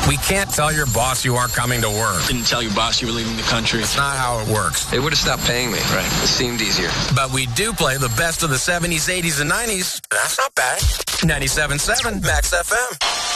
We can't tell your boss you aren't coming to work. Didn't tell your boss you were leaving the country. It's not how it works. They would have stopped paying me. Right. It seemed easier. But we do play the best of the 70s, 80s, and 90s. That's not bad. 97.7 Max FM.